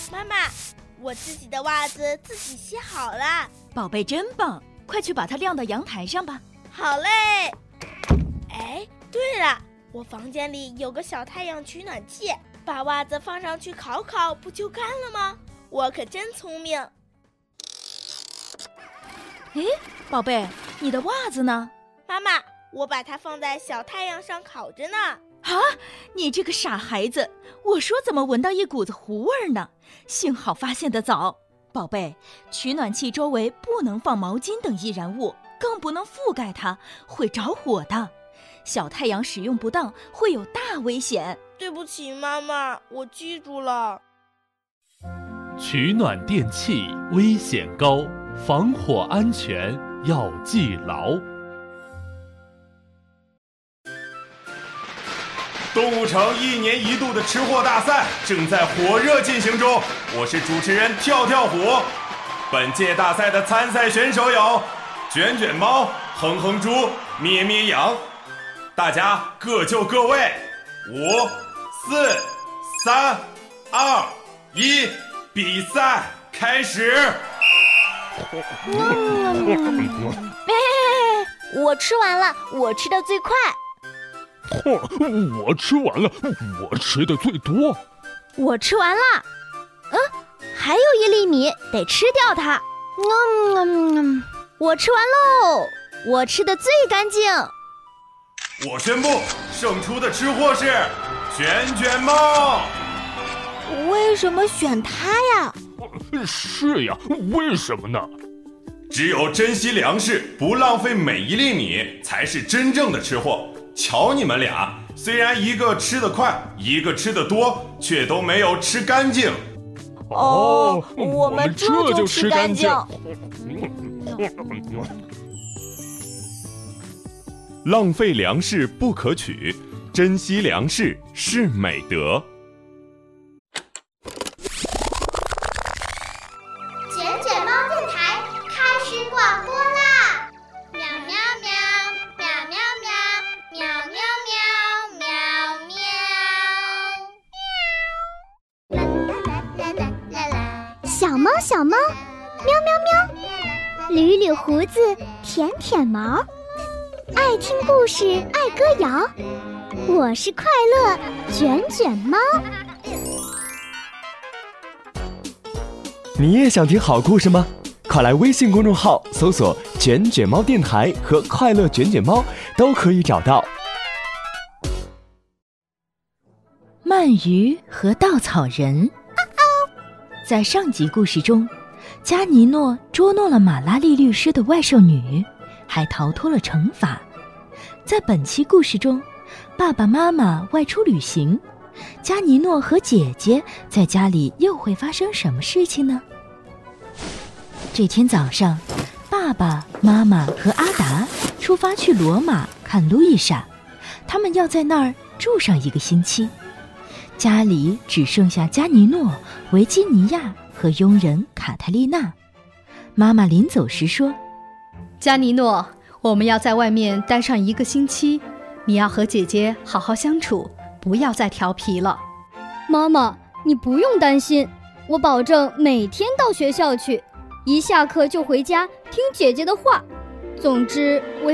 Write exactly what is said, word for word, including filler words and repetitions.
妈妈，我自己的袜子自己洗好了。 宝贝真棒，快去把它晾到阳台上吧。 好嘞。哎，对了，我房间里有个小太阳取暖器，把袜子放上去烤烤，不就干了吗？我可真聪明。 哎，宝贝，你的袜子呢？ 妈妈，我把它放在小太阳上烤着呢。 啊，你这个傻孩子，我说怎么闻到一股子糊味呢？幸好发现得早。宝贝，取暖器周围不能放毛巾等易燃物，更不能覆盖它，会着火的。小太阳使用不当会有大危险。 对不起妈妈，我记住了。 取暖电器危险高，防火安全要记牢。 动物城一年一度的吃货大赛正在火热进行中，我是主持人跳跳虎。本届大赛的参赛选手有卷卷猫、哼哼猪、咩咩羊，大家各就各位。五、四、三、二、一，比赛开始。 嗯，我吃完了，我吃的最快。 我吃完了，我吃的最多。 我吃完了，嗯，还有一粒米，得吃掉它。嗯嗯嗯，我吃完喽，我吃的最干净。 我宣布，胜出的吃货是卷卷猫。 为什么选它呀？ 是呀，为什么呢？ 只有珍惜粮食，不浪费每一粒米，才是真正的吃货。瞧你们俩，虽然一个吃得快，一个吃得多，却都没有吃干净。 哦，我们这就吃干净。 浪费粮食不可取，珍惜粮食是美德。 卷卷猫电台开始广播啦！喵喵喵，喵喵喵，喵喵喵，喵喵。啦啦啦啦啦啦！ 小猫小猫，喵喵喵，捋捋胡子，舔舔毛，爱听故事，爱歌谣。我是快乐卷卷猫。 你也想听好故事吗？快来微信公众号搜索卷卷猫电台和快乐卷卷猫，都可以找到。 鳗鱼和稻草人。在上集故事中，加尼诺捉弄了马拉利律师的外甥女，还逃脱了惩罚。在本期故事中，爸爸妈妈外出旅行，加尼诺和姐姐在家里又会发生什么事情呢？这天早上，爸爸妈妈和阿达出发去罗马看路易莎，他们要在那儿住上一个星期。家里只剩下加尼诺、维基尼亚和佣人卡特丽娜。妈妈临走时说： 加尼诺，我们要在外面待上一个星期，你要和姐姐好好相处，不要再调皮了。 妈妈，你不用担心，我保证每天到学校去，一下课就回家听姐姐的话。总之，我